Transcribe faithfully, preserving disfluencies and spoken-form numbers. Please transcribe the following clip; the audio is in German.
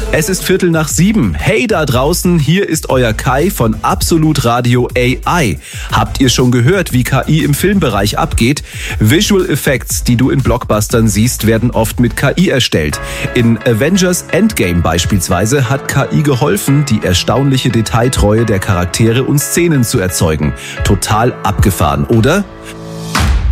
Es ist Viertel nach sieben. Hey da draußen, hier ist euer Kai von Absolut Radio A I. Habt ihr schon gehört, wie K I im Filmbereich abgeht? Visual Effects, die du in Blockbustern siehst, werden oft mit K I erstellt. In Avengers Endgame beispielsweise hat K I geholfen, die erstaunliche Detailtreue der Charaktere und Szenen zu erzeugen. Total abgefahren, oder?